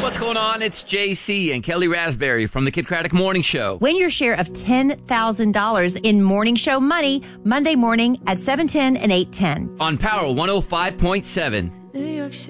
What's going on? It's JC and Kelly Raspberry from the Kid Craddock Morning Show. Win your share of $10,000 in Morning Show money Monday morning at 7:10 and 8:10. On Power 105.7. New York City.